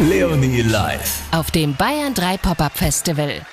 Leonie live. Auf dem Bayern 3 Pop-Up Festival.